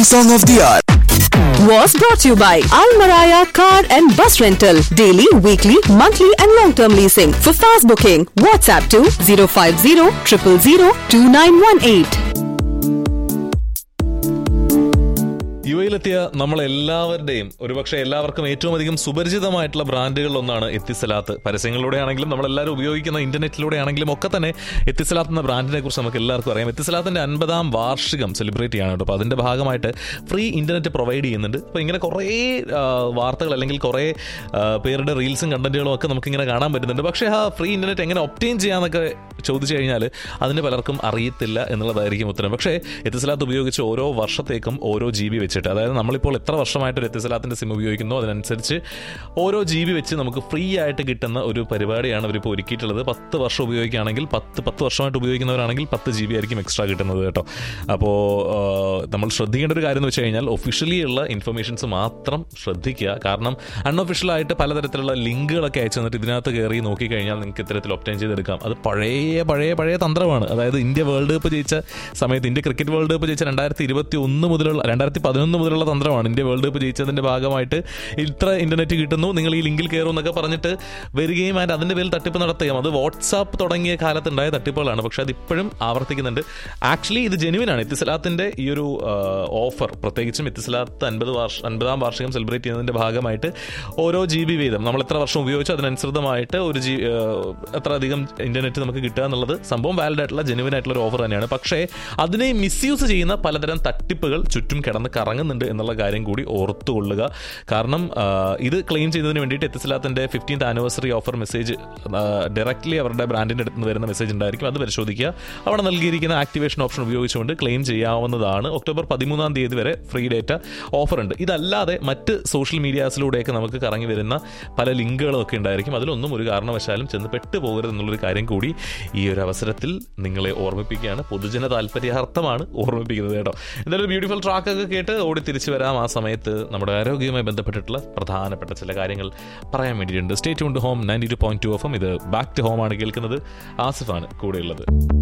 Song of the hour was brought to you by Al Maraya Car and Bus Rental. Daily, weekly, monthly and long-term leasing. For fast booking, WhatsApp to 050 000 2918. യുഎയിലെത്തിയ നമ്മളെല്ലാവരുടെയും ഒരുപക്ഷെ എല്ലാവർക്കും ഏറ്റവും അധികം സുപരിചിതമായിട്ടുള്ള ബ്രാൻഡുകളിലൊന്നാണ് Etisalat. പരസ്യങ്ങളിലൂടെ ആണെങ്കിലും നമ്മളെല്ലാവരും ഉപയോഗിക്കുന്ന ഇന്റർനെറ്റിലൂടെ ആണെങ്കിലും ഒക്കെ തന്നെ എത്തിസലാത്ത് എന്ന ബ്രാൻഡിനെ കുറിച്ച് നമുക്ക് എല്ലാവർക്കും അറിയാം. എത്തിസലാത്തിന്റെ 50ാം വാർഷികം സെലിബ്രേറ്റ് ചെയ്യാണ് കേട്ടോ. അപ്പോൾ അതിന്റെ ഭാഗമായിട്ട് ഫ്രീ ഇന്റർനെറ്റ് പ്രൊവൈഡ് ചെയ്യുന്നുണ്ട്. അപ്പോൾ ഇങ്ങനെ കുറേ വാർത്തകൾ അല്ലെങ്കിൽ കുറേ പേരുടെ റീൽസും കണ്ടന്റുകളും ഒക്കെ നമുക്കിങ്ങനെ കാണാൻ പറ്റുന്നുണ്ട്. പക്ഷേ ആ ഫ്രീ ഇന്റർനെറ്റ് എങ്ങനെ ഒബ്റ്റെയിൻ ചെയ്യാന്നൊക്കെ ചോദിച്ചു കഴിഞ്ഞാൽ അതിന് പലർക്കും അറിയത്തില്ല എന്നുള്ളതായിരിക്കും ഉത്തരം. പക്ഷേ എത്തിസലാത്ത് ഉപയോഗിച്ച് ഓരോ വർഷത്തേക്കും ഓരോ GB വെച്ചിട്ട്, അതായത് നമ്മളിപ്പോൾ എത്ര വർഷമായിട്ട് ഒരു എത്തിസലാത്തിന്റെ സിം ഉപയോഗിക്കുന്നു അതിനനുസരിച്ച് ഓരോ GB വെച്ച് നമുക്ക് ഫ്രീ ആയിട്ട് കിട്ടുന്ന ഒരു പരിപാടിയാണ് അവരിപ്പോൾ ഒരുക്കിയിട്ടുള്ളത്. 10 വർഷം ഉപയോഗിക്കുകയാണെങ്കിൽ 10 വർഷമായിട്ട് ഉപയോഗിക്കുന്നവരാണെങ്കിൽ 10 GB ആയിരിക്കും എക്സ്ട്രാ കിട്ടുന്നത് കേട്ടോ. അപ്പോൾ നമ്മൾ ശ്രദ്ധിക്കേണ്ട ഒരു കാര്യം എന്ന് വെച്ച് കഴിഞ്ഞാൽ ഒഫീഷ്യലി ഉള്ള ഇൻഫർമേഷൻസ് മാത്രം ശ്രദ്ധിക്കുക. കാരണം അൺഒഫീഷ്യലായിട്ട് പലതരത്തിലുള്ള ലിങ്കുകളൊക്കെ അയച്ചു തന്നിട്ട് ഇതിനകത്ത് കയറി നോക്കിക്കഴിഞ്ഞാൽ നിങ്ങൾക്ക് ഇത്തരത്തിൽ ഒബ്റ്റെയിൻ ചെയ്തെടുക്കാം. അത് പഴയ തന്ത്രമാണ്. അതായത് ഇന്ത്യ വേൾഡ് കപ്പ് ജയിച്ച സമയത്ത്, ഇന്ത്യ ക്രിക്കറ്റ് വേൾഡ് കപ്പ് ജയിച്ച 2011 മുതലുള്ള തന്ത്രമാണ്. ഇന്ത്യ വേൾഡ് കപ്പ് ജയിച്ചതിന്റെ ഭാഗമായിട്ട് ഇത്ര ഇന്റർനെറ്റ് കിട്ടുന്നു, നിങ്ങൾ ഈ ലിങ്കിൽ കയറും എന്നൊക്കെ പറഞ്ഞിട്ട് വരികയും അതിന്റെ പേരിൽ തട്ടിപ്പ് നടത്തുകയും. അത് വാട്സാപ്പ് തുടങ്ങിയ കാലത്തുണ്ടായ തട്ടിപ്പുകളാണ്. പക്ഷെ അതിപ്പോഴും ആവർത്തിക്കുന്നുണ്ട്. ആക്ച്വലി ഇത് ജെനുവിനാണ്. എത്തിസലാത്തിന്റെ ഈ ഒരു ഓഫർ, പ്രത്യേകിച്ചും എത്തിസലാത്ത് 50ാം വാർഷികം സെലിബ്രേറ്റ് ചെയ്യുന്നതിന്റെ ഭാഗമായിട്ട് ഓരോ GB വീതം നമ്മൾ എത്ര വർഷം ഉപയോഗിച്ചു അതിനനുസൃതമായിട്ട് എത്ര അധികം ഇന്റർനെറ്റ് നമുക്ക് കിട്ടുക എന്നുള്ളത് സംഭവം വാലിഡ് ആയിട്ടുള്ള ജെനുവിൻ ആയിട്ടുള്ള ഒരു ഓഫർ തന്നെയാണ്. പക്ഷേ അതിനെ മിസ്യൂസ് ചെയ്യുന്ന പലതരം തട്ടിപ്പുകൾ ചുറ്റും കിടന്ന് കറങ്ങുന്നുണ്ട് എന്നുള്ള കാര്യം കൂടി ഓർത്തുകൊള്ളുക. കാരണം ഇത് ക്ലെയിം ചെയ്യുന്നതിന് വേണ്ടിയിട്ട് എത്തിസലാത്തിന്റെ 15th anniversary offer message directly അവരുടെ ബ്രാൻഡിന്റെ അടുത്ത് നിന്ന് വരുന്ന മെസ്സേജ് ഉണ്ടായിരിക്കും. അത് പരിശോധിക്കുക. അവിടെ നൽകിയിരിക്കുന്ന ആക്ടിവേഷൻ ഓപ്ഷൻ ഉപയോഗിച്ചുകൊണ്ട് ക്ലെയിം ചെയ്യാവുന്നതാണ്. ഒക്ടോബർ 13ാം തീയതി വരെ ഫ്രീ ഡേറ്റ ഓഫർ ഉണ്ട്. ഇതല്ലാതെ മറ്റ് സോഷ്യൽ മീഡിയാസിലൂടെയൊക്കെ നമുക്ക് കറങ്ങി വരുന്ന പല ലിങ്കുകളും ഒക്കെ ഉണ്ടായിരിക്കും. അതിലൊന്നും ഒരു കാരണവശാലും ചെന്ന് പെട്ടുപോകരുത് എന്നുള്ളൊരു കാര്യം കൂടി ഈ ഒരു അവസരത്തിൽ നിങ്ങളെ ഓർമ്മിപ്പിക്കുകയാണ്. പൊതുജന താല്പര്യാർത്ഥമാണ് ഓർമ്മിപ്പിക്കുന്നത് കേട്ടോ. എന്തായാലും ബ്യൂട്ടിഫുൾ ട്രാക്കൊക്കെ കേട്ട് ഓടി തിരിച്ചു വരാം. ആ സമയത്ത് നമ്മുടെ ആരോഗ്യവുമായി ബന്ധപ്പെട്ടിട്ടുള്ള പ്രധാനപ്പെട്ട ചില കാര്യങ്ങൾ പറയാൻ വേണ്ടിയിട്ടുണ്ട്. Stay tuned home 92.2 FM. ഇത് ബാക്ക് ടു ഹോം ആണ് കേൾക്കുന്നത്. ആസിഫാണ് കൂടെയുള്ളത്.